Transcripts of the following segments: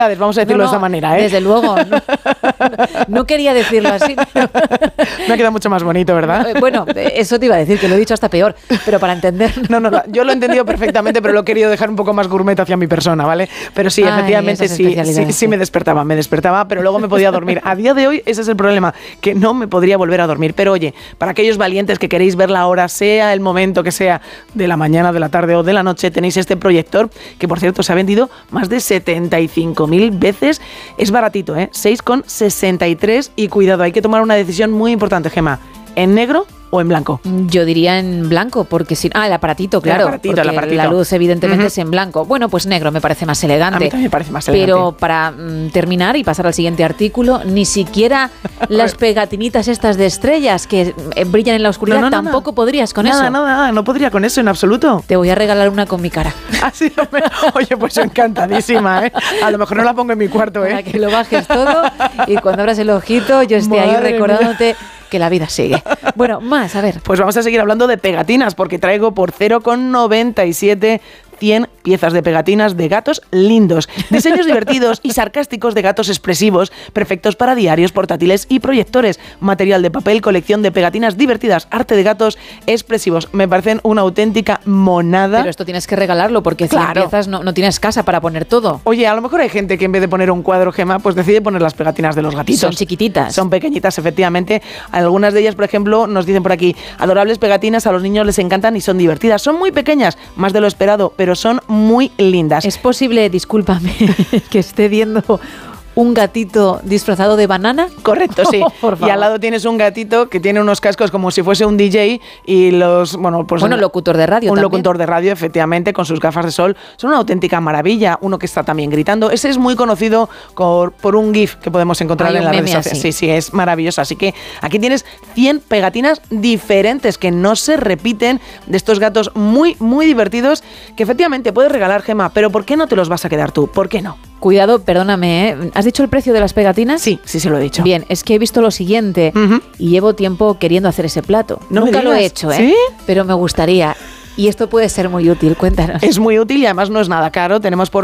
Vamos a decirlo de esa manera, ¿eh? Desde luego. No quería decirlo así. Me ha quedado mucho más bonito, ¿verdad? Bueno, eso te iba a decir, que lo he dicho hasta peor, pero para entender. No, yo lo he entendido perfectamente, pero lo he querido dejar un poco más gourmet hacia mi persona, ¿vale? Pero sí, efectivamente, sí me despertaba, pero luego me podía dormir. A día de hoy ese es el problema, que no me podría volver a dormir. Pero oye, para aquellos valientes que queréis ver la hora, sea el momento que sea, de la mañana, de la tarde o de la noche, tenéis este proyector, que por cierto se ha vendido más de 75.000 veces. Es baratito, 6,63, y cuidado, hay que tomar una decisión muy importante, Gemma. ¿En negro o en blanco? Yo diría en blanco, porque si... el aparatito, claro. El aparatito. La luz evidentemente es en blanco. Bueno, pues negro me parece más elegante. A mí también me parece más elegante. Pero para terminar y pasar al siguiente artículo, ni siquiera las pegatinitas estas de estrellas que brillan en la oscuridad, tampoco podrías con eso. Nada, no podría con eso en absoluto. Te voy a regalar una con mi cara. Así, oye, pues encantadísima, ¿eh? A lo mejor no la pongo en mi cuarto, ¿eh? Para que lo bajes todo y cuando abras el ojito yo esté ahí recordándote que la vida sigue. Bueno, más, a ver. Pues vamos a seguir hablando de pegatinas, porque traigo por 0,97 100 piezas de pegatinas de gatos lindos, diseños divertidos y sarcásticos de gatos expresivos, perfectos para diarios, portátiles y proyectores, material de papel, colección de pegatinas divertidas, arte de gatos expresivos. Me parecen una auténtica monada. Pero esto tienes que regalarlo, porque 100 piezas no tienes casa para poner todo. Oye, a lo mejor hay gente que en vez de poner un cuadro, Gemma, pues decide poner las pegatinas de los gatitos. Son chiquititas. Son pequeñitas, efectivamente. Algunas de ellas, por ejemplo, nos dicen por aquí, adorables pegatinas, a los niños les encantan y son divertidas. Son muy pequeñas, más de lo esperado, pero son muy lindas. ¿Es posible, discúlpame, que esté viendo un gatito disfrazado de banana? Correcto, sí. Y al lado tienes un gatito que tiene unos cascos como si fuese un DJ y locutor de radio. Locutor de radio, efectivamente, con sus gafas de sol. Son una auténtica maravilla. Uno que está también gritando. Ese es muy conocido por un GIF que podemos encontrar en las redes sociales. Sí, es maravilloso. Así que aquí tienes 100 pegatinas diferentes que no se repiten, de estos gatos muy, muy divertidos, que efectivamente puedes regalar, Gemma, pero ¿por qué no te los vas a quedar tú? ¿Por qué no? Cuidado, perdóname, ¿eh? ¿Has dicho el precio de las pegatinas? Sí, se lo he dicho. Bien, es que he visto lo siguiente y llevo tiempo queriendo hacer ese plato. Nunca lo he hecho, ¿eh? ¿Sí? Pero me gustaría. Y esto puede ser muy útil, cuéntanos. Es muy útil y además no es nada caro. Tenemos por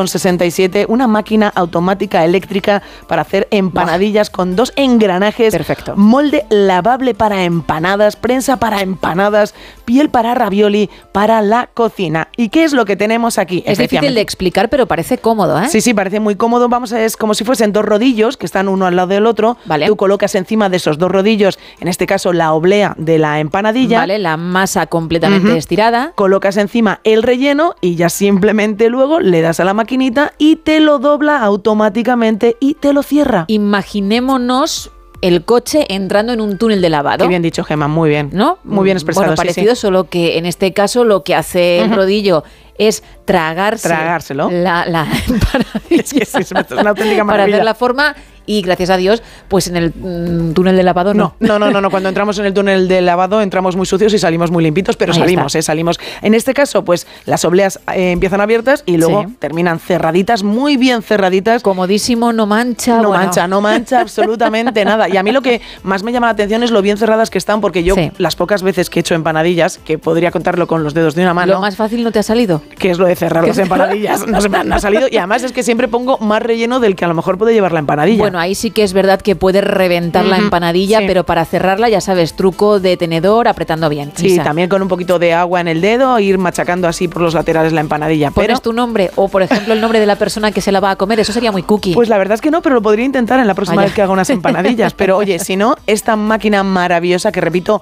11,67 una máquina automática eléctrica para hacer empanadillas con 2 engranajes. Perfecto. Molde lavable para empanadas, prensa para empanadas, piel para ravioli, para la cocina. ¿Y qué es lo que tenemos aquí? Es difícil de explicar, pero parece cómodo, ¿eh? Sí, parece muy cómodo. Es como si fuesen 2 rodillos que están uno al lado del otro. Vale. Tú colocas encima de esos 2 rodillos, en este caso la oblea de la empanadilla. Vale, la masa completamente estirada. Colocas encima el relleno y ya simplemente luego le das a la maquinita y te lo dobla automáticamente y te lo cierra. Imaginémonos el coche entrando en un túnel de lavado. Qué bien dicho, Gemma, muy bien. ¿No? Muy bien expresado. Bueno, parecido, solo que en este caso lo que hace el rodillo es tragárselo. La empanadilla. Es una auténtica maravilla. Para hacer la forma. Y gracias a Dios, pues en el túnel de lavado no. No. Cuando entramos en el túnel de lavado entramos muy sucios y salimos muy limpitos, pero salimos. En este caso, pues las obleas empiezan abiertas y luego terminan cerraditas, muy bien cerraditas. Comodísimo, no mancha. No mancha absolutamente nada. Y a mí lo que más me llama la atención es lo bien cerradas que están, porque yo las pocas veces que he hecho empanadillas, que podría contarlo con los dedos de una mano. ¿Lo más fácil no te ha salido? Que es lo de cerrar las empanadillas. No se me ha salido. Y además es que siempre pongo más relleno del que a lo mejor puede llevar la empanadilla. Bueno, ahí sí que es verdad que puedes reventar la empanadilla, pero para cerrarla, ya sabes, truco de tenedor, apretando bien. Sí, también con un poquito de agua en el dedo, ir machacando así por los laterales la empanadilla. ¿Pones tu nombre o, por ejemplo, el nombre de la persona que se la va a comer? Eso sería muy cookie. Pues la verdad es que no, pero lo podría intentar en la próxima vez que haga unas empanadillas. Pero oye, si no, esta máquina maravillosa, que repito,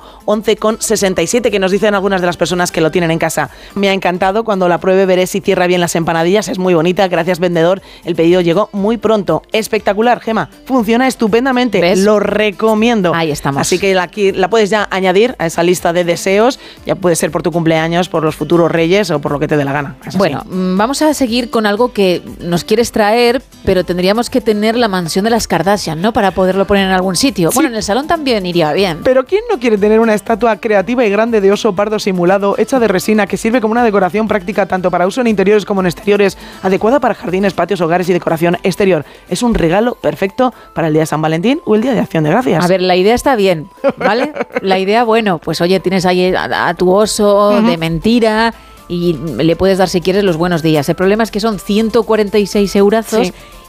11,67, que nos dicen algunas de las personas que lo tienen en casa. Me ha encantado. Cuando la pruebe veré si cierra bien las empanadillas. Es muy bonita. Gracias, vendedor. El pedido llegó muy pronto. Espectacular, Gemma. Funciona estupendamente. ¿Ves? Lo recomiendo. Ahí estamos. Así que la puedes ya añadir a esa lista de deseos. Ya puede ser por tu cumpleaños, por los futuros reyes o por lo que te dé la gana. Bueno, vamos a seguir con algo que nos quieres traer, pero tendríamos que tener la mansión de las Kardashian, ¿no? Para poderlo poner en algún sitio. Sí. Bueno, en el salón también iría bien. Pero ¿quién no quiere tener una estatua creativa y grande de oso pardo simulado, hecha de resina, que sirve como una decoración práctica tanto para uso en interiores como en exteriores, adecuada para jardines, patios, hogares y decoración exterior? Es un regalo perfecto para el día de San Valentín o el día de Acción de Gracias. A ver, la idea está bien, ¿vale? La idea, bueno, pues oye, tienes ahí a tu oso de mentira y le puedes dar, si quieres, los buenos días. El problema es que son 146 eurazos